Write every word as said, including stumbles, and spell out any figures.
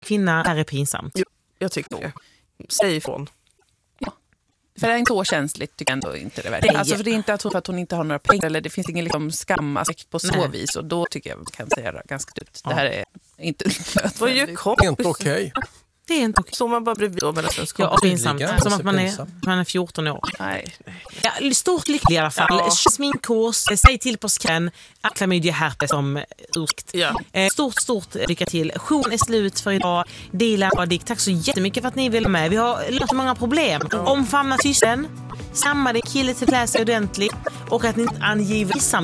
kvinna är det pinsamt. Jo, jag tycker det. Säg ifrån. Ja. För det är inte så känsligt tycker jag ändå inte det verkar. Alltså för det är inte att hon, för att hon inte har några pengar eller det finns ingen liksom skamaspekt på så Nej. vis och då tycker jag kan säga det ganska ut. Det här är inte nödvändigt. Vad gör kompis? Inte okej. Det är inte okej. Så man bara bredvid och mellan Ja, och pinsamt. Som att man är, man är fjorton år. Nej. Ja, stort lycklig i alla fall. Ja. Sminkurs, säg till på skrän. Klamydia herpes som ursäkt. Ja. Stort, stort lycka till. Showen är slut för idag. Dela och Dick. Tack så jättemycket för att ni vill med. Vi har löst många problem. Ja. Omfamna tysten. Samma det kille till klä sig ordentligt. Och att ni inte angiver